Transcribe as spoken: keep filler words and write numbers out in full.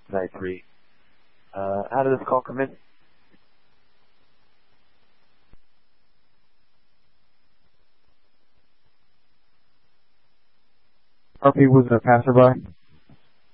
nine three. Uh, how did this call come in? R P was a passerby.